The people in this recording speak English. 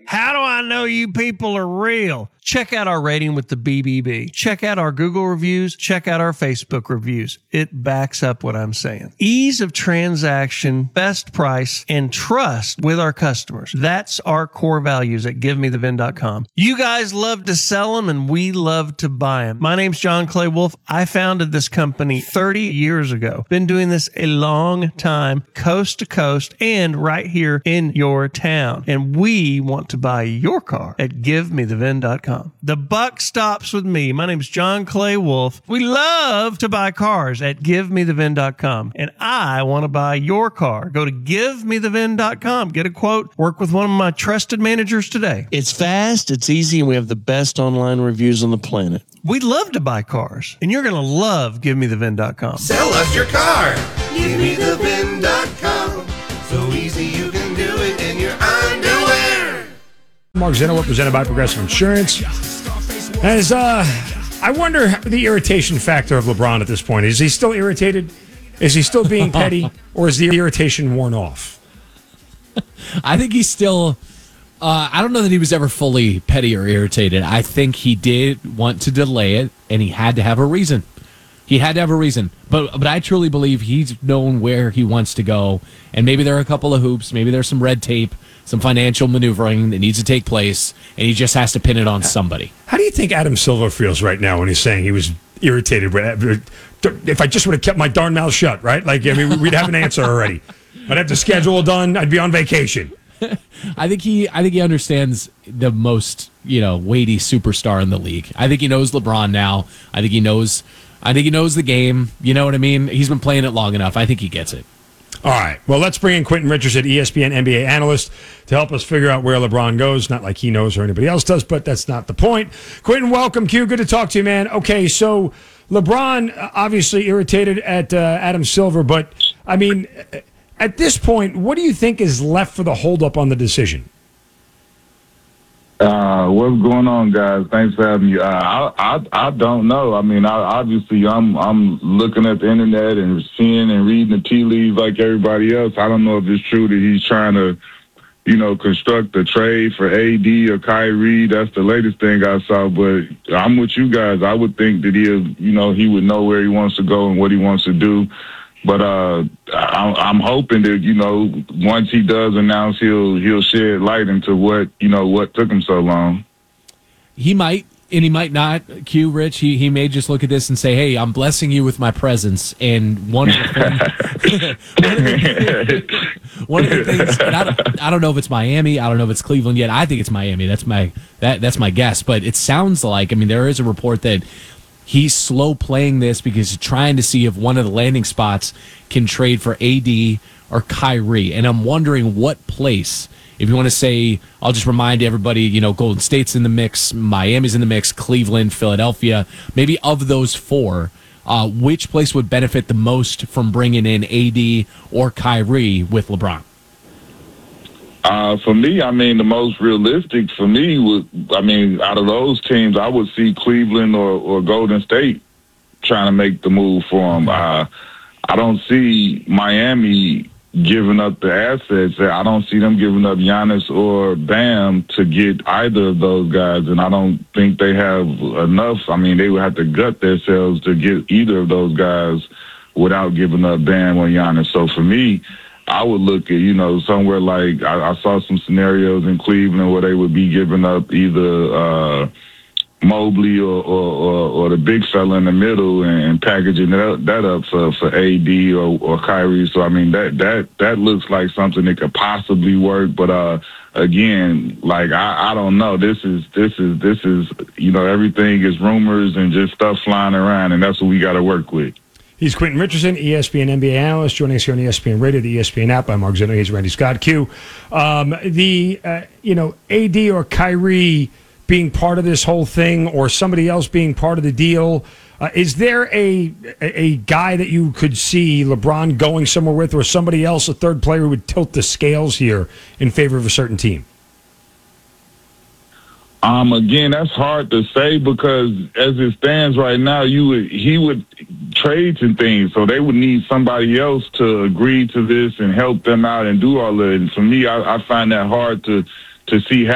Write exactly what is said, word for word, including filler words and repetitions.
How do I know you people are real? Check out our rating with the B B B. Check out our Google reviews. Check out our Facebook reviews. It backs up what I'm saying. Ease of transaction, best price, and trust with our customers. That's our core values at give me the vin dot com. You guys love to sell them, and we love to buy them. My name's John Clay Wolf. I founded this company thirty years ago. Been doing this a long time, coast to coast, and right here in your town. And we want to buy your car at give me the vin dot com. The buck stops with me. My name's John Clay Wolf. We love to buy cars at give me the vin dot com. And I want to buy your car. Go to give me the vin dot com. Get a quote. Work with one of my trusted managers today. It's fast, it's easy, and we have the best online reviews on the planet. We love to buy cars. And you're going to love give me the vin dot com. Sell us your car. give me the vin dot com. So easy you can do it in your underwear. Mark Zenowit, presented by Progressive Insurance. As uh, I wonder the irritation factor of LeBron at this point. Is he still irritated? Is he still being petty? Or is the irritation worn off? I think he's still... Uh, I don't know that he was ever fully petty or irritated. I think he did want to delay it, and he had to have a reason. He had to have a reason. But but I truly believe he's known where he wants to go, and maybe there are a couple of hoops, maybe there's some red tape, some financial maneuvering that needs to take place, and he just has to pin it on somebody. How do you think Adam Silver feels right now when he's saying he was irritated? If I just would have kept my darn mouth shut, right? Like, I mean, we'd have an answer already. I'd have the schedule done. I'd be on vacation. I think he I think he understands the most, you know, weighty superstar in the league. I think he knows LeBron now. I think he knows I think he knows the game. You know what I mean? He's been playing it long enough. I think he gets it. All right. Well, let's bring in Quentin Richardson, E S P N N B A analyst, to help us figure out where LeBron goes. Not like he knows or anybody else does, but that's not the point. Quentin, welcome. Q, good to talk to you, man. Okay, so LeBron obviously irritated at uh, Adam Silver, but, I mean, at this point, what do you think is left for the holdup on the decision? Uh, what's going on, guys? Thanks for having me. Uh, I, I I don't know. I mean, I, obviously, I'm I'm looking at the internet and seeing and reading the tea leaves like everybody else. I don't know if it's true that he's trying to, you know, construct a trade for A D or Kyrie. That's the latest thing I saw. But I'm with you guys. I would think that he, you know, he would know where he wants to go and what he wants to do. But uh, I, I'm hoping that, you know, once he does announce, he'll he'll shed light into what, you know, what took him so long. He might, and he might not. Q, Rich, he, he may just look at this and say, hey, I'm blessing you with my presence. And one of the things, one, of the, one of the things, and I don't, I don't know if it's Miami. I don't know if it's Cleveland yet. I think it's Miami. That's my that that's my guess. But it sounds like, I mean, there is a report that he's slow playing this because he's trying to see if one of the landing spots can trade for A D or Kyrie. And I'm wondering what place, if you want to say, I'll just remind everybody, you know, Golden State's in the mix, Miami's in the mix, Cleveland, Philadelphia, maybe of those four, uh, which place would benefit the most from bringing in A D or Kyrie with LeBron? Uh, for me, I mean, the most realistic for me would, I mean, out of those teams, I would see Cleveland or, or Golden State trying to make the move for him. Uh, I don't see Miami giving up the assets. I don't see them giving up Giannis or Bam to get either of those guys, and I don't think they have enough. I mean, they would have to gut themselves to get either of those guys without giving up Bam or Giannis. So for me, I would look at, you know, somewhere like I, I saw some scenarios in Cleveland where they would be giving up either uh, Mobley or, or, or, or the big fella in the middle and, and packaging that, that up for, for A D or, or Kyrie. So, I mean, that, that, that looks like something that could possibly work. But, uh, again, like, I, I don't know. This is, this is, this is, you know, everything is rumors and just stuff flying around, and that's what we got to work with. He's Quentin Richardson, E S P N N B A analyst, joining us here on E S P N Radio, the E S P N app. I'm Mark Zenowit. He's Randy Scott. Q. Um, the, uh, you know, A D or Kyrie being part of this whole thing or somebody else being part of the deal, uh, is there a, a guy that you could see LeBron going somewhere with, or somebody else, a third player, who would tilt the scales here in favor of a certain team? Um, again, that's hard to say because as it stands right now, you would, he would trade some things, so they would need somebody else to agree to this and help them out and do all of it. And for me, I, I find that hard to to see how